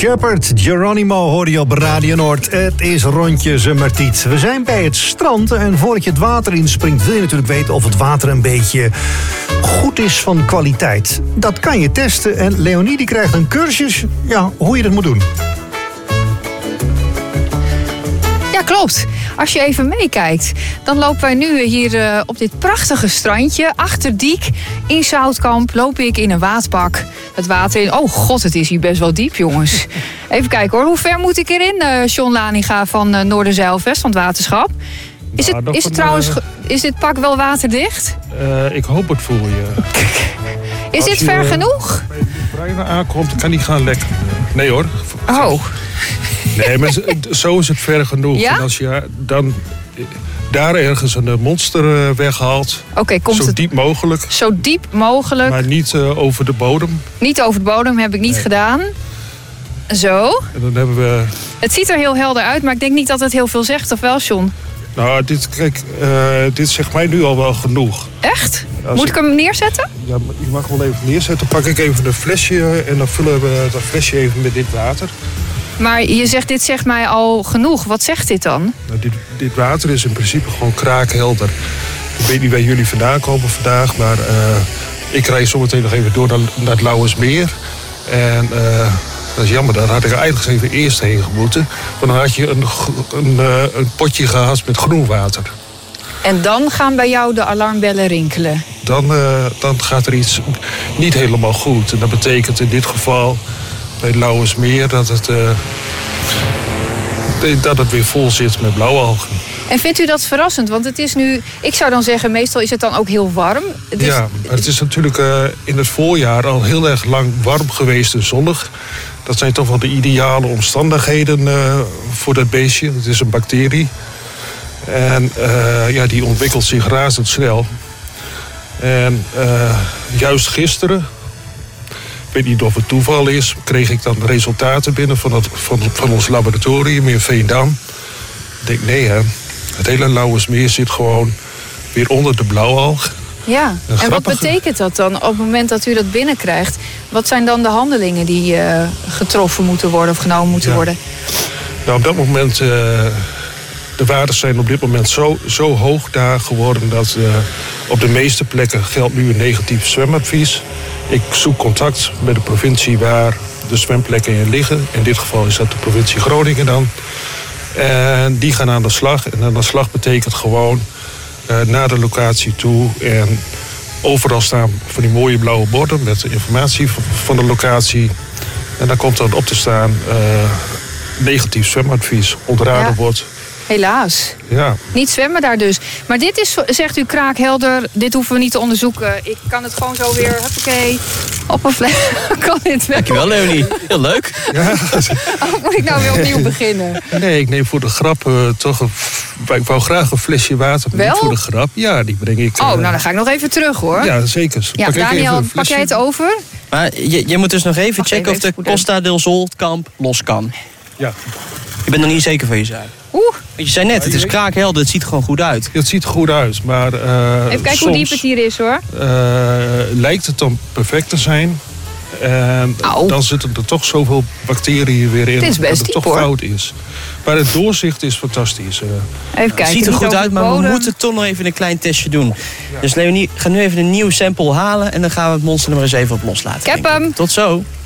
Shepherd, Geronimo hoorde je op Radio Noord. Het is rondje zomertijd. We zijn bij het strand en voordat je het water inspringt wil je natuurlijk weten of het water een beetje goed is van kwaliteit. Dat kan je testen en Leonie die krijgt een cursus hoe je dat moet doen. Ja, klopt. Als je even meekijkt, dan lopen wij nu hier op dit prachtige strandje. Achter Diek in Zoutkamp loop ik in een waadpak. Het water in. Oh god, het is hier best wel diep, jongens. Even kijken hoor. Hoe ver moet ik erin, John Laninga van Noorderzeilvest van het waterschap? Is dit pak wel waterdicht? Ik hoop het voor je. Is dit ver genoeg? Als je bij de Bruine aankomt, kan die gaan lekker. Nee hoor. Oh. Nee, maar zo is het ver genoeg. Ja? En als je dan daar ergens een monster weghaalt, zo diep mogelijk. Zo diep mogelijk. Maar niet over de bodem. Niet over de bodem, heb ik niet gedaan. Zo. En dan hebben we... Het ziet er heel helder uit, maar ik denk niet dat het heel veel zegt, of wel, John? Nou, dit zegt mij nu al wel genoeg. Echt? Moet ik hem neerzetten? Ja, je mag hem wel even neerzetten. Dan pak ik even een flesje en dan vullen we dat flesje even met dit water. Maar je zegt, dit zegt mij al genoeg. Wat zegt dit dan? Nou, dit water is in principe gewoon kraakhelder. Ik weet niet waar jullie vandaan komen vandaag, maar ik rij zometeen nog even door naar het Lauwersmeer. En dat is jammer, daar had ik eigenlijk even eerst heen gemoeten. Want dan had je een potje gehad met groen water. En dan gaan bij jou de alarmbellen rinkelen? Dan gaat er iets niet helemaal goed. En dat betekent in dit geval bij het Lauwersmeer dat het weer vol zit met blauwalgen. En vindt u dat verrassend? Want het is nu, ik zou dan zeggen, meestal is het dan ook heel warm. Ja, maar het is natuurlijk in het voorjaar al heel erg lang warm geweest en zonnig. Dat zijn toch wel de ideale omstandigheden voor dat beestje. Het is een bacterie. En die ontwikkelt zich razendsnel. En juist gisteren, ik weet niet of het toeval is, kreeg ik dan resultaten binnen van ons laboratorium in Veendam. Ik denk, nee hè, het hele Lauwersmeer zit gewoon weer onder de blauwalg. Ja, en wat betekent dat dan op het moment dat u dat binnenkrijgt? Wat zijn dan de handelingen die getroffen moeten worden of genomen moeten worden? Nou, op dat moment, de waters zijn op dit moment zo hoog daar geworden dat op de meeste plekken geldt nu een negatief zwemadvies. Ik zoek contact met de provincie waar de zwemplekken in liggen. In dit geval is dat de provincie Groningen dan. En die gaan aan de slag. En aan de slag betekent gewoon naar de locatie toe. En overal staan van die mooie blauwe borden met de informatie van de locatie. En daar komt dan op te staan negatief zwemadvies. Onderaan het wordt. Helaas. Ja. Niet zwemmen daar dus. Maar dit is, zegt u, kraakhelder. Dit hoeven we niet te onderzoeken. Ik kan het gewoon zo weer, huppakee, op een fles. Kan dit wel? Dankjewel, Leonie. Heel leuk. Ja. Of moet ik nou weer opnieuw beginnen? Nee, ik neem voor de grap toch ik wou graag een flesje water. Wel? Voor de grap. Ja, die breng ik. Nou dan ga ik nog even terug hoor. Ja, zeker. Ja, Daniel, pak jij het over? Maar je moet dus nog even checken of de Costa del Sol kamp los kan. Ja. Je bent nog niet zeker van je zaak. Want je zei net, het is kraakhelder, het ziet er gewoon goed uit. Het ziet er goed uit, maar even kijken hoe diep het hier is hoor. Lijkt het dan perfect te zijn. En dan zitten er toch zoveel bacteriën weer in. Het is best dat het diep, toch hoor. fout is. Maar het doorzicht is fantastisch. Even kijken. Het ziet er goed uit, maar we moeten toch nog even een klein testje doen. Ja. Dus Leonie, ga nu even een nieuw sample halen en dan gaan we het monster er maar eens even op loslaten. Ik heb hem. Tot zo.